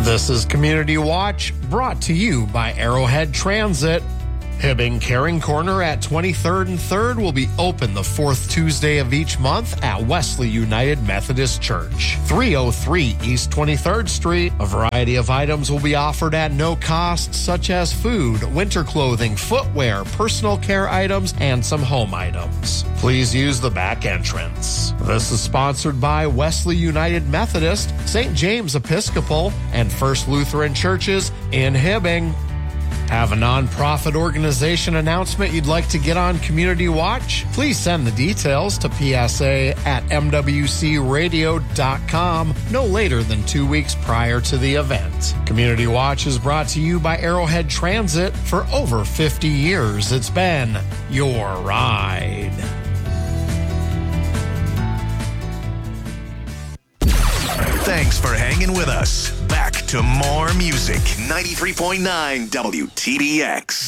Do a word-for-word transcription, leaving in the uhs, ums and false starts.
This is Community Watch, brought to you by Arrowhead Transit. Hibbing Caring Corner at twenty-third and third will be open the fourth Tuesday of each month at Wesley United Methodist Church, three oh three East twenty-third Street. A variety of items will be offered at no cost, such as food, winter clothing, footwear, personal care items, and some home items. Please use the back entrance. This is sponsored by Wesley United Methodist, Saint James Episcopal, and First Lutheran Churches in Hibbing. Have a nonprofit organization announcement you'd like to get on Community Watch? Please send the details to P S A at M W C radio dot com no later than two weeks prior to the event. Community Watch is brought to you by Arrowhead Transit. For over fifty years, it's been your ride. Thanks for hanging with us. Back to more music. ninety-three point nine W T D X.